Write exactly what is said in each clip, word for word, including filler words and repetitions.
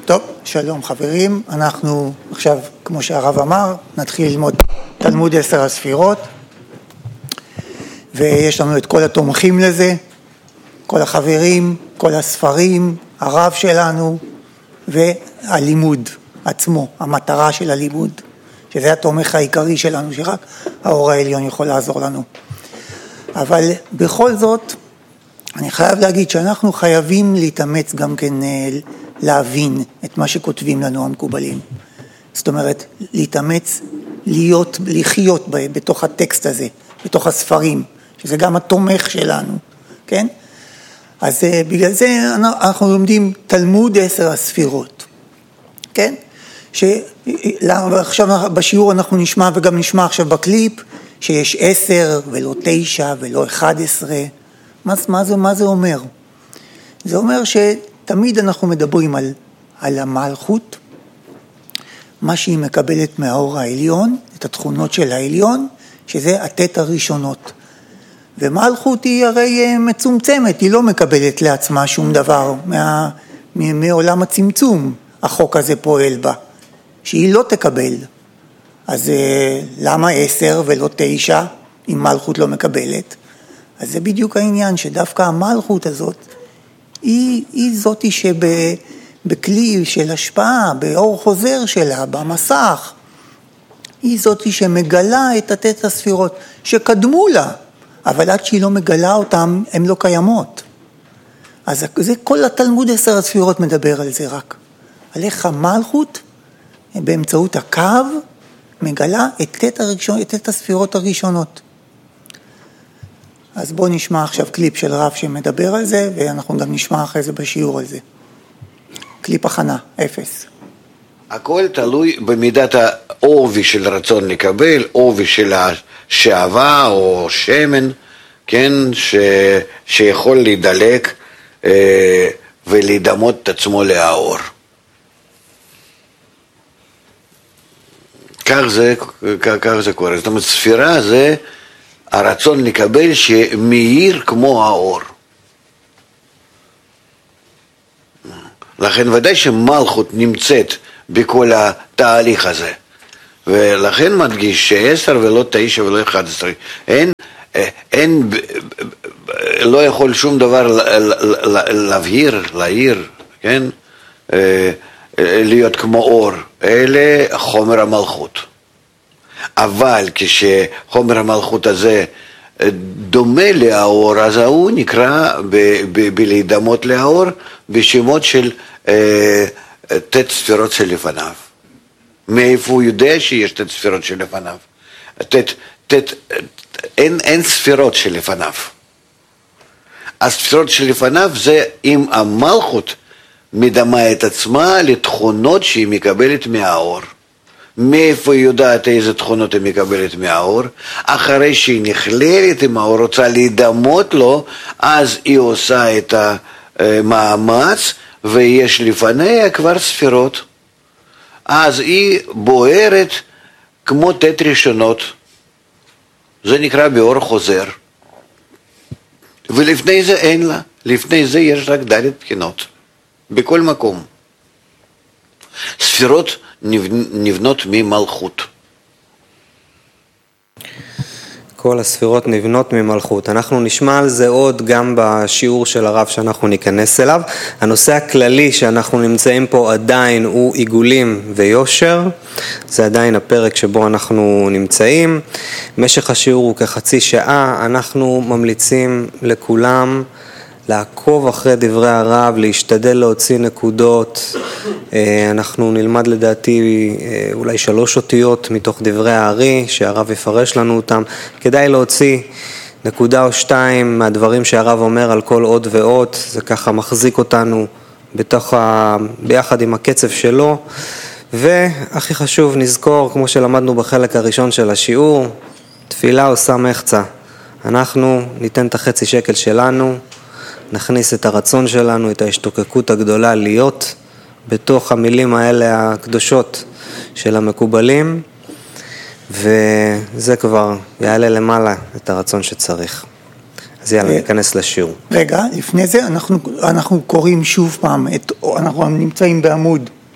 טוב, שלום חברים, אנחנו עכשיו, כמו שהרב אמר, נתחיל ללמוד תלמוד עשר הספירות, ויש לנו את כל התומכים לזה, כל החברים, כל הספרים, הרב שלנו, והלימוד עצמו, המטרה של הלימוד, שזה התומך העיקרי שלנו, שרק האור העליון יכול לעזור לנו. אבל בכל זאת, אני חייב להגיד שאנחנו חייבים להתאמץ גם כן להבין את מה שכותבים לנו המקובלים. זאת אומרת, להתאמץ, להיות, לחיות בתוך הטקסט הזה, בתוך הספרים, שזה גם התומך שלנו, כן? אז בגלל זה אנחנו לומדים תלמוד עשר הספירות, כן? שעכשיו בשיעור אנחנו נשמע וגם נשמע עכשיו בקליפ, שיש עשר ולא תשע ולא אחד עשרה. מה, מה, זה, מה זה אומר? זה אומר שתמיד אנחנו מדברים על, על המלכות, מה שהיא מקבלת מהאור העליון, את התכונות של העליון, שזה התת הראשונות. ומלכות היא הרי מצומצמת, היא לא מקבלת לעצמה שום דבר מה, מעולם הצמצום, החוק הזה פועל בה, שהיא לא תקבל. אז למה עשר ולא תשע, אם מלכות לא מקבלת? אז זה בדיוק העניין, שדווקא המלכות הזאת, היא, היא זאת שבכלי של השפעה, באור חוזר שלה, במסך, היא זאת שמגלה את התת הספירות, שקדמו לה, אבל עד שהיא לא מגלה אותם, הן לא קיימות. אז זה כל התלמוד עשר הספירות מדבר על זה רק. על איך המלכות, באמצעות הקו, מגלה את תת הראשון, את תת הספירות הראשונות. אז בואו נשמע עכשיו קליפ של רב שמדבר על זה, ואנחנו גם נשמע אחרי זה בשיעור על זה. קליפ הכנה, אפס. הכל תלוי במידת העובי של רצון לקבל, עובי של השעבה או שמן, כן, ש... שיכול להידלק אה, ולהידמות את עצמו לאור. כך זה, כך, כך זה קורה. זאת אומרת, ספירה זה הרצון לקבל שמאיר כמו האור. לכן ודאי שמלכות נמצאת בכל התהליך הזה. ולכן מדגיש שעשר ולא תשע ולא אחד עשרה. אין, אין, לא יכול שום דבר להבהיר, להעיר, כן? להיות כמו אור. אלה חומר המלכות. אבל כשחומר המלכות הזה דומה לאור, אז הוא נקרא בלהידמות לאור בשמות של תת ספירות שלפניו. מאיפה הוא יודע שיש תת ספירות שלפניו? תת, תת, אין, אין ספירות שלפניו. הספירות שלפניו זה אם המלכות מדמה את עצמה לתכונות שהיא מקבלת מהאור. מאיפה היא יודעת איזה תכונות היא מקבלת מהאור? אחרי שהיא נכללת עם האור, רוצה להידמות לו, אז היא עושה את המאמץ, ויש לפניה כבר ספירות. אז היא בוערת כמו תת ראשונות. זה נקרא באור חוזר. ולפני זה אין לה. לפני זה יש רק דלת בחינות. בכל מקום. ספירות נבנות ממלכות. כל הספירות נבנות ממלכות. אנחנו נשמע על זה עוד גם בשיעור של הרב שאנחנו ניכנס אליו. הנושא הכללי שאנחנו נמצאים פה עדיין הוא עיגולים ויושר. זה עדיין הפרק שבו אנחנו נמצאים. משך השיעור הוא כחצי שעה. אנחנו ממליצים לכולם לעקוב אחרי דברי הרב, להשתדל להוציא נקודות. אנחנו נלמד לדעתי אולי שלוש אותיות מתוך דברי הארי, שהרב יפרש לנו אותם. כדאי להוציא נקודה או שתיים מהדברים שהרב אומר על כל עוד ועוד. זה ככה מחזיק אותנו בתוך ה... ביחד עם הקצב שלו. והכי חשוב נזכור, כמו שלמדנו בחלק הראשון של השיעור, תפילה עושה מחצה. אנחנו ניתן את החצי שקל שלנו, נכניס את הרצון שלנו, את ההשתוקקות הגדולה להיות בתוך המילים האלה הקדושות של המקובלים, וזה כבר יעלה למעלה את הרצון שצריך. אז יאללה, ניכנס לשיעור. רגע, לפני זה אנחנו, אנחנו קוראים שוב פעם, את, אנחנו נמצאים בעמוד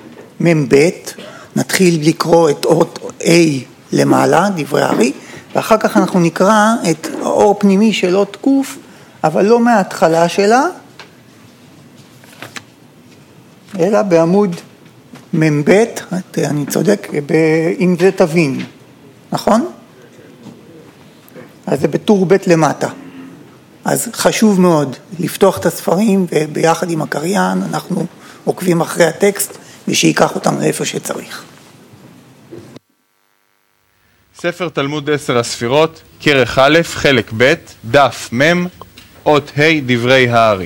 מ"ב, נתחיל לקרוא את אות A למעלה, דברי הארי, ואחר כך אנחנו נקרא את האור פנימי של אות ק', אבל לא מההתחלה שלה, אלא בעמוד מ"ב, אני צודק, אם זה תבין, נכון? אז זה בטור ב' למטה. אז חשוב מאוד לפתוח את הספרים, וביחד עם הקריין אנחנו עוקבים אחרי הטקסט, ושיקח אותם לאיפה שצריך. ספר תלמוד עשר הספירות, כרך א', חלק ב', דף מ', אות ה', דברי הארי.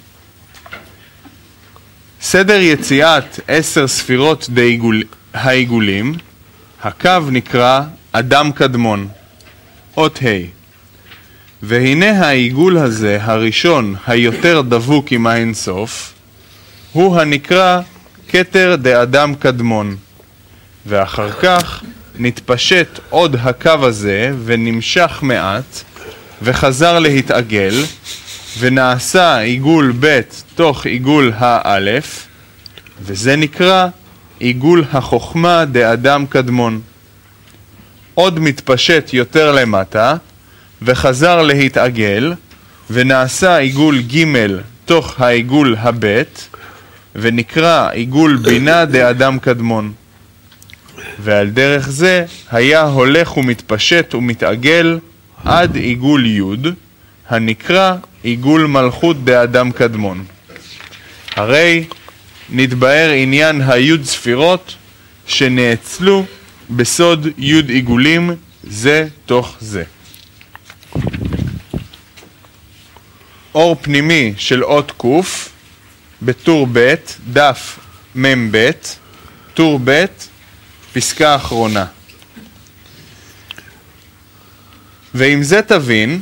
סדר יציאת עשר ספירות דעיגול, העיגולים, הקו נקרא אדם קדמון, אות ה'. והנה העיגול הזה, הראשון, היותר דבוק עם האינסוף, הוא הנקרא כתר דאדם קדמון. ואחר כך נתפשט עוד הקו הזה ונמשך מעט, וחזר להתעגל, ונעשה עיגול ב' תוך עיגול האלף, וזה נקרא עיגול החוכמה דאדם קדמון. עוד מתפשט יותר למטה, וחזר להתעגל, ונעשה עיגול ג' תוך העיגול הבית, ונקרא עיגול בינה דאדם קדמון. ועל דרך זה היה הולך ומתפשט ומתעגל עד עיגול י', הנקרא עיגול מלכות דאדם קדמון. הרי נתבאר עניין הי' ספירות שנאצלו בסוד י' עיגולים זה תוך זה. אור פנימי של אות ק' בטור ב', דף מ"ב, טור ב', פסקה אחרונה. ועם זה תבין,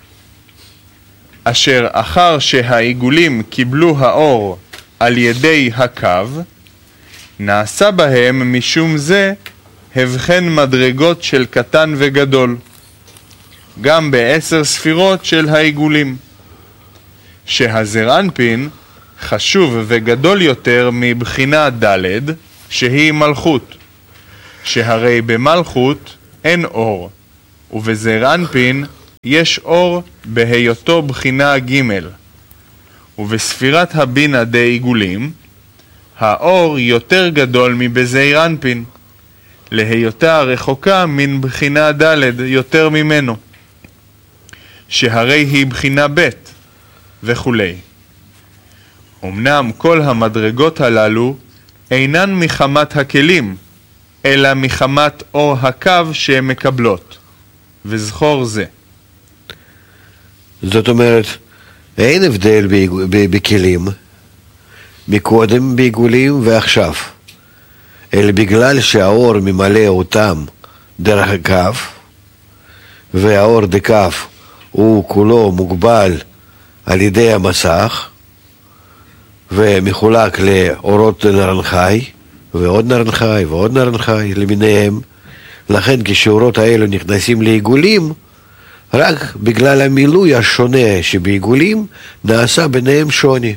אשר אחר שהעיגולים קיבלו האור על ידי הקו, נעשה בהם משום זה הבחן מדרגות של קטן וגדול, גם בעשר ספירות של העיגולים, שהזר אנפין חשוב וגדול יותר מבחינה ד' שהיא מלכות, שהרי במלכות אין אור, ובזר אנפין יש אור בהיותו בחינה ג', ובספירת הבינה דעיגולים האור יותר גדול מבזעיר אנפין, להיותה רחוקה מן בחינה ד' יותר ממנו, שהרי היא בחינה ב' וכו'. אמנם כל המדרגות הללו אינן מחמת הכלים, אלא מחמת אור הקו שהן מקבלות, וזכור זה. זאת אומרת, אין הבדל בכלים, מקודם בעיגולים ועכשיו, אלא בגלל שהאור ממלא אותם דרך הקו, והאור דקו הוא כולו מוגבל על ידי המסך, ומחולק לאורות נרנחי, ועוד נרנחי ועוד נרנחי למיניהם. לכן כשאורות האלו נכנסים לעיגולים, רק בגלל המילוי השונה שבעיגולים נעשה ביניהם שוני.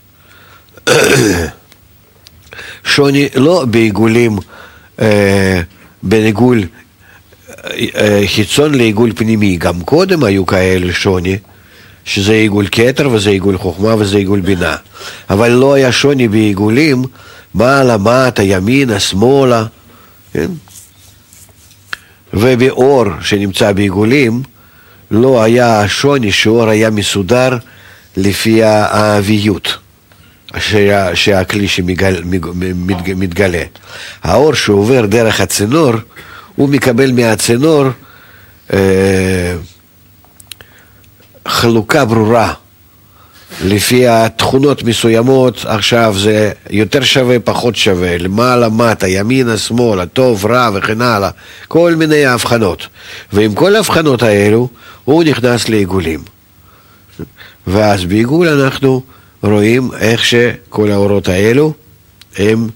שוני לא בעיגולים, אה, בין עיגול אה, חיצון לעיגול פנימי, גם קודם היו כאלה שוני, שזה עיגול כתר וזה עיגול חוכמה וזה עיגול בינה, אבל לא היה שוני בעיגולים מעלה, מטה, ימינה, שמאלה, כן? ובאור שנמצא בעיגולים לא היה שוני, שאור היה מסודר לפי האביות שה, שהכלי שמתגלה. האור שעובר דרך הצינור, הוא מקבל מהצינור אה, חלוקה ברורה לפי התכונות מסוימות. עכשיו זה יותר שווה, פחות שווה, למעלה, מטה, ימינה, שמאלה, טוב, רע וכן הלאה, כל מיני הבחנות, ועם כל ההבחנות האלו הוא נכנס לעיגולים, ואז בעיגול אנחנו רואים איך שכל האורות האלו הם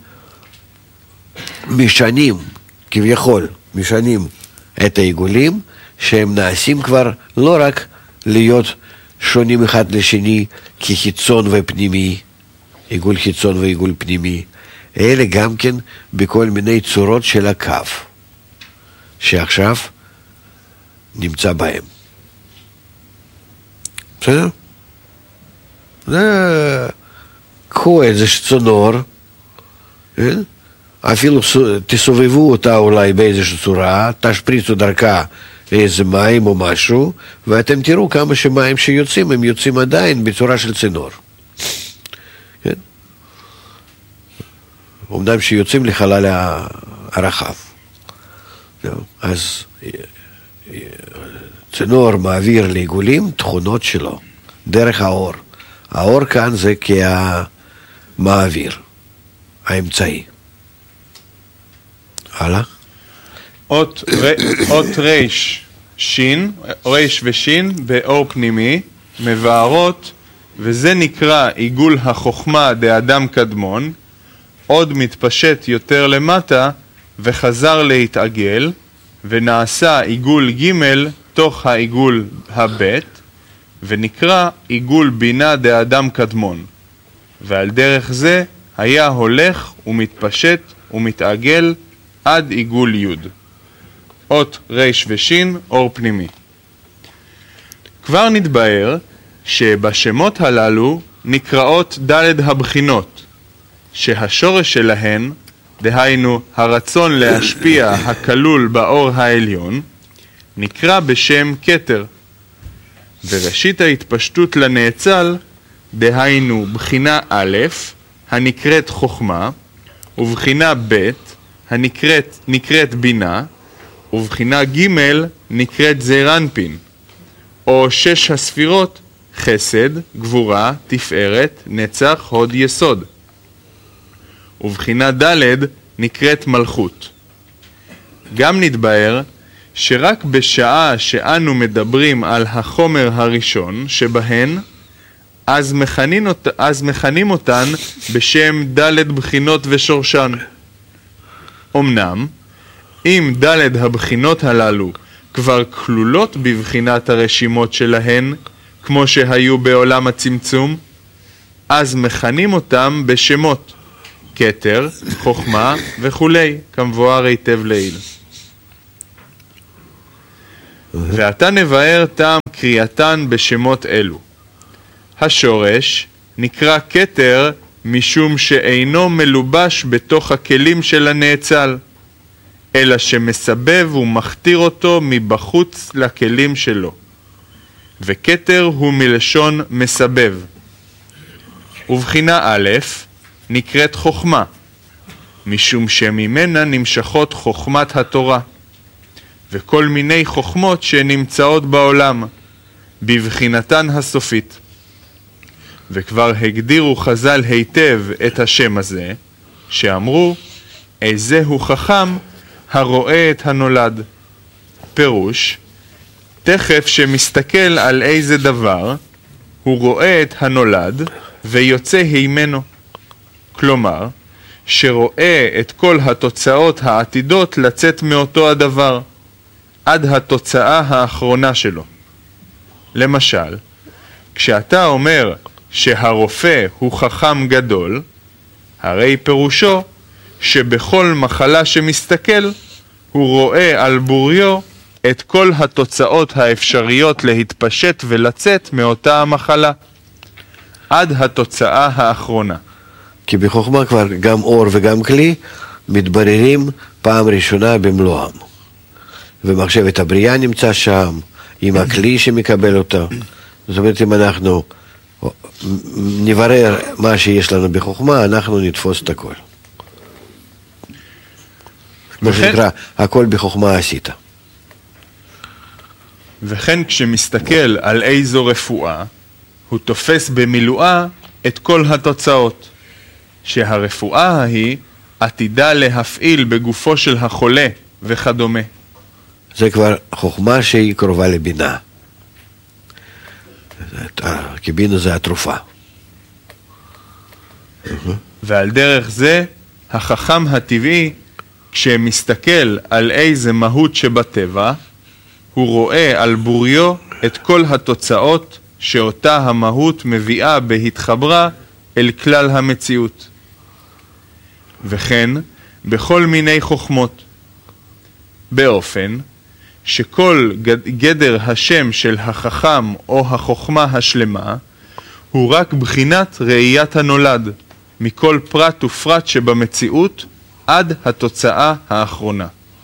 משנים, כביכול משנים את העיגולים, שהם נעשים כבר לא רק להיות שונים אחד לשני כחיצון ופנימי, עיגול חיצון ועיגול פנימי, אלה גם כן בכל מיני צורות של הקו, שעכשיו נמצא בהם. בסדר? זה... קחו איזה צינור, אפילו תסובבו אותה אולי באיזושהי צורה, תשפריצו דרכה איזה מים או משהו, ואתם תראו כמה שמים שיוצאים, הם יוצאים עדיין בצורה של צינור. כן? אומנם שיוצאים לחלל הרחב. אז צינור מעביר לעיגולים תכונות שלו, דרך האור. האור כאן זה כמעביר, האמצעי. הלאה. אות, ר, אות ריש, שין, ריש ושין באור פנימי, מבארות, וזה נקרא עיגול החוכמה דאדם קדמון, עוד מתפשט יותר למטה וחזר להתעגל, ונעשה עיגול ג' תוך העיגול הבית, ונקרא עיגול בינה דאדם קדמון, ועל דרך זה היה הולך ומתפשט ומתעגל עד עיגול י'. אות ריש ושין, אור פנימי. כבר נתבהר שבשמות הללו נקראות ד' הבחינות, שהשורש שלהן, דהיינו הרצון להשפיע הכלול באור העליון, נקרא בשם כתר, וראשית ההתפשטות לנאצל, דהיינו בחינה א', הנקראת חוכמה, ובחינה ב', הנקראת נקראת בינה, ובחינה ג' נקראת זעירנפין, או שש הספירות, חסד, גבורה, תפארת, נצח, הוד, יסוד. ובחינה ד' נקראת מלכות. גם נתבהר שרק בשעה שאנו מדברים על החומר הראשון שבהן, אז מכנים, אות... אז מכנים אותן בשם ד' בחינות ושורשן. אמנם, אם ד' הבחינות הללו כבר כלולות בבחינת הרשימות שלהן, כמו שהיו בעולם הצמצום, אז מכנים אותם בשמות, כתר, חוכמה וכו', כמבואר היטב לעיל. ועתה נבהר טעם קריאתן בשמות אלו. השורש נקרא כתר משום שאינו מלובש בתוך הכלים של הנאצל, אלא שמסבב ומכתיר אותו מבחוץ לכלים שלו. וכתר הוא מלשון מסבב. ובחינה א' נקראת חוכמה, משום שממנה נמשכות חוכמת התורה, וכל מיני חוכמות שנמצאות בעולם, בבחינתן הסופית. וכבר הגדירו חז"ל היטב את השם הזה, שאמרו, איזה הוא חכם הרואה את הנולד. פירוש, תכף שמסתכל על איזה דבר, הוא רואה את הנולד ויוצא הימנו. כלומר, שרואה את כל התוצאות העתידות לצאת מאותו הדבר, עד התוצאה האחרונה שלו. למשל, כשאתה אומר שהרופא הוא חכם גדול, הרי פירושו שבכל מחלה שמסתכל, הוא רואה על בוריו את כל התוצאות האפשריות להתפשט ולצאת מאותה המחלה, עד התוצאה האחרונה. כי בחוכמה כבר גם אור וגם כלי מתבררים פעם ראשונה במלואם. ומחשבת הבריאה נמצא שם, עם הכלי שמקבל אותו. זאת אומרת, אם אנחנו נברר מה שיש לנו בחוכמה, אנחנו נתפוס את הכל. מה שנקרא, הכל בחוכמה עשית. וכן כשמסתכל על איזו רפואה, הוא תופס במילואה את כל התוצאות, שהרפואה ההיא עתידה להפעיל בגופו של החולה וכדומה. זה כבר חוכמה שהיא קרובה לבינה. כי בינה זה התרופה. ועל דרך זה, החכם הטבעי, כשמסתכל על איזה מהות שבטבע, הוא רואה על בוריו את כל התוצאות שאותה המהות מביאה בהתחברה אל כלל המציאות. וכן בכל מיני חוכמות, באופן שכל גדר השם של החכם או החוכמה השלמה הוא רק בחינת ראיית הנולד, מכל פרט ופרט שבמציאות עד התוצאה האחרונה.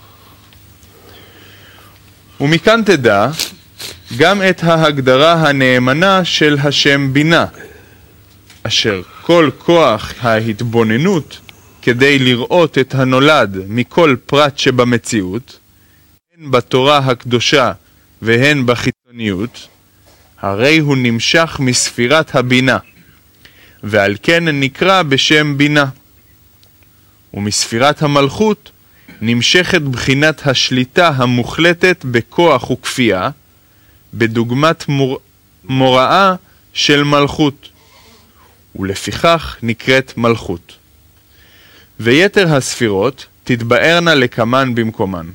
ומכאן תדע גם את ההגדרה הנאמנה של השם בינה, אשר כל כוח ההתבוננות כדי לראות את הנולד מכל פרט שבמציאות, הן בתורה הקדושה והן בחיצוניות, הרי הוא נמשך מספירת הבינה, ועל כן נקרא בשם בינה. ומספירת המלכות נמשכת בחינת השליטה המוחלטת בכוח וכפייה, בדוגמת מור... מוראה של מלכות, ולפיכך נקראת מלכות. ויתר הספירות תתבארנה לקמן במקומן.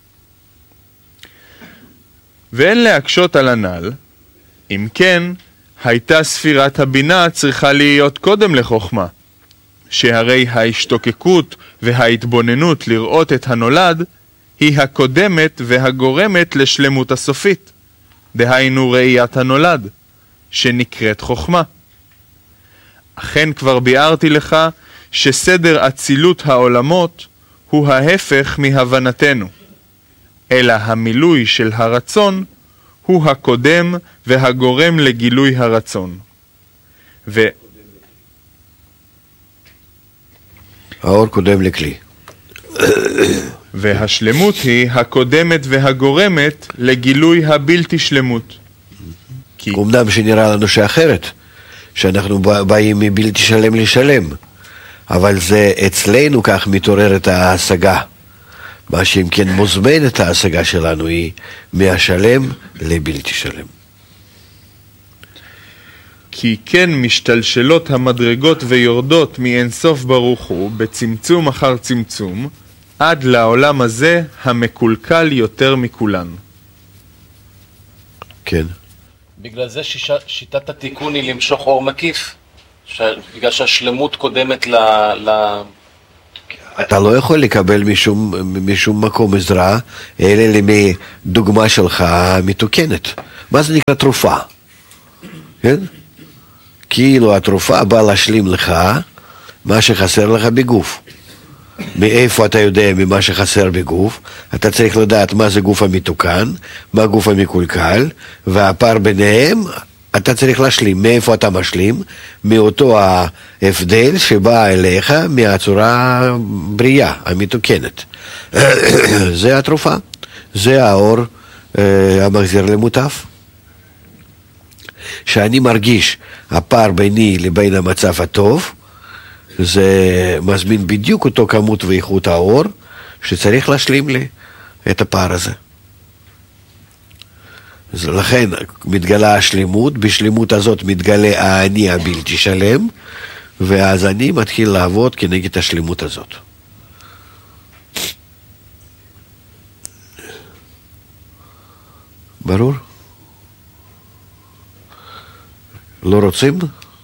ואין להקשות על הנ"ל, אם כן, הייתה ספירת הבינה צריכה להיות קודם לחוכמה, שהרי ההשתוקקות וההתבוננות לראות את הנולד היא הקודמת והגורמת לשלמות הסופית, דהיינו ראיית הנולד, שנקראת חוכמה. אכן כבר ביארתי לך שסדר אצילות העולמות הוא ההפך מהבנתנו, אלא המילוי של הרצון הוא הקודם והגורם לגילוי הרצון. ו... האור קודם לכלי. והשלמות היא הקודמת והגורמת לגילוי הבלתי שלמות. כי... אמנם שנראה לנו שאחרת, שאנחנו באים מבלתי שלם לשלם, אבל זה אצלנו כך מתעוררת ההשגה. מה שאם כן מוזמן את ההשגה שלנו היא מהשלם לבלתי שלם. כי כן משתלשלות המדרגות ויורדות מאינסוף ברוך הוא בצמצום אחר צמצום, עד לעולם הזה המקולקל יותר מכולן. כן. בגלל זה שישה, שיטת התיקון היא למשוך אור מקיף, ש... בגלל שהשלמות קודמת ל... ל... אתה לא יכול לקבל משום, משום מקום עזרה, אלא לדוגמה שלך מתוקנת. מה זה נקרא תרופה? כן? כאילו התרופה באה להשלים לך מה שחסר לך בגוף. מאיפה אתה יודע ממה שחסר בגוף? אתה צריך לדעת מה זה גוף המתוקן, מה גוף המקולקל, והפער ביניהם אתה צריך להשלים. מאיפה אתה משלים? מאותו ההבדל שבא אליך מהצורה בריאה, המתוקנת. זה התרופה, זה האור המחזיר למוטף. שאני מרגיש הפער ביני לבין המצב הטוב, זה מזמין בדיוק אותו כמות ואיכות האור שצריך להשלים לי את הפער הזה. לכן מתגלה השלמות, בשלמות הזאת מתגלה האני הבלתי שלם, ואז אני מתחיל לעבוד כנגד השלמות הזאת. ברור? לא רוצים?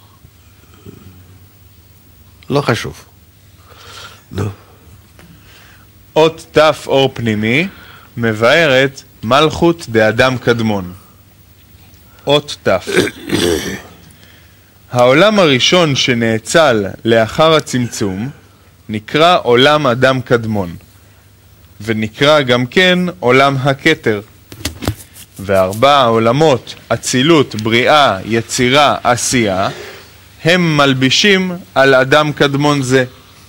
לא חשוב. נו. אות תף אור פנימי מבארת מלכות דאדם קדמון. אות תף. העולם הראשון שנאצל לאחר הצמצום נקרא עולם אדם קדמון, ונקרא גם כן עולם הכתר. וארבע העולמות, אצילות, בריאה, יצירה, עשייה, הם מלבישים על אדם קדמון זה.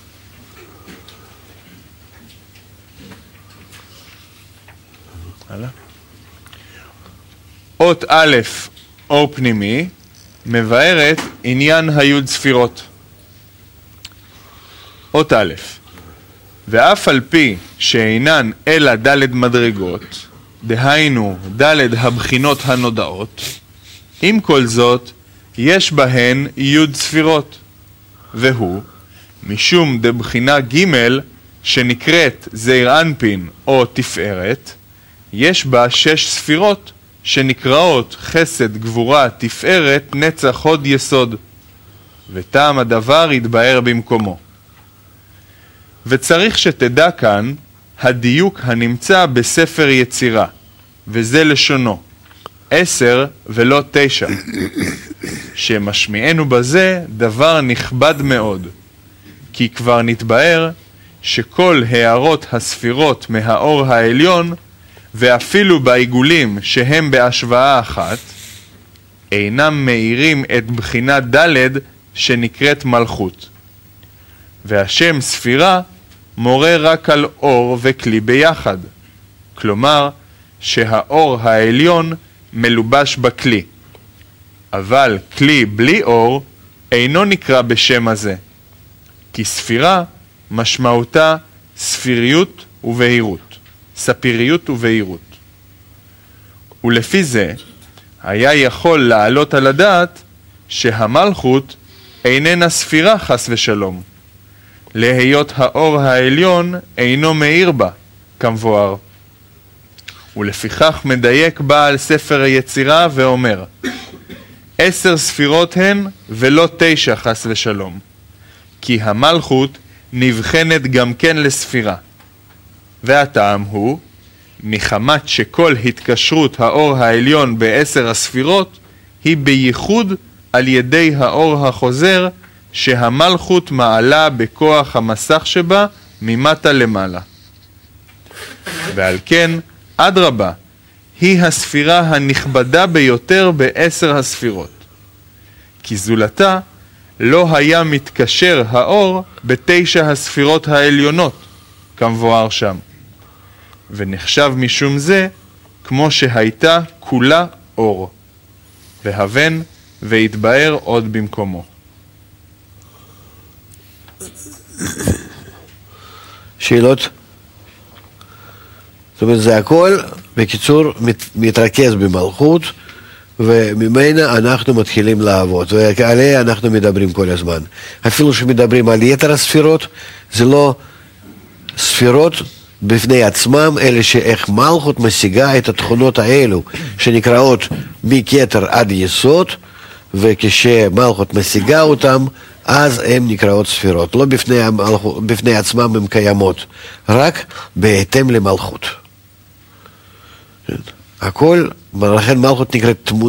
אות א', אור פנימי, מבארת עניין היוד ספירות. אות א', ואף על פי שאינן אלא ד' מדרגות, דהיינו ד' הבחינות הנודעות, עם כל זאת יש בהן יוד ספירות, והוא משום דבחינה ג' שנקראת זעיר אנפין או תפארת, יש בה שש ספירות שנקראות חסד, גבורה, תפארת, נצח, הוד, יסוד, וטעם הדבר יתבאר במקומו. וצריך שתדע כאן הדיוק הנמצא בספר יצירה, וזה לשונו, עשר ולא תשע, שמשמיענו בזה דבר נכבד מאוד, כי כבר נתבאר שכל הערות הספירות מהאור העליון, ואפילו בעיגולים שהם בהשוואה אחת, אינם מאירים את בחינת ד' שנקראת מלכות. והשם ספירה מורה רק על אור וכלי ביחד, כלומר שהאור העליון מלובש בכלי, אבל כלי בלי אור אינו נקרא בשם הזה, כי ספירה משמעותה ספיריות ובהירות, ספיריות ובהירות. ולפי זה היה יכול לעלות על הדעת שהמלכות איננה ספירה חס ושלום, להיות האור העליון אינו מאיר בה, כמבואר. ולפיכך מדייק בעל ספר היצירה ואומר, עשר ספירות הן ולא תשע חס ושלום, כי המלכות נבחנת גם כן לספירה. והטעם הוא, מחמת שכל התקשרות האור העליון בעשר הספירות היא בייחוד על ידי האור החוזר שהמלכות מעלה בכוח המסך שבה ממטה למעלה. ועל כן, אדרבה, היא הספירה הנכבדה ביותר בעשר הספירות. כי זולתה לא היה מתקשר האור בתשע הספירות העליונות, כמבואר שם. ונחשב משום זה כמו שהייתה כולה אור. והבן והתבאר עוד במקומו. שאלות? זאת אומרת, זה הכל, בקיצור, מת, מתרכז במלכות, וממנה אנחנו מתחילים לעבוד, ועליה אנחנו מדברים כל הזמן. אפילו שמדברים על יתר הספירות, זה לא ספירות בפני עצמם, אלא שאיך מלכות משיגה את התכונות האלו, שנקראות מכתר עד יסוד, וכשמלכות משיגה אותם, אז הן נקראות ספירות. לא בפני, המלכות, בפני עצמם הן קיימות, רק בהתאם למלכות. הכל, לכן מלכות נקראת תמונה.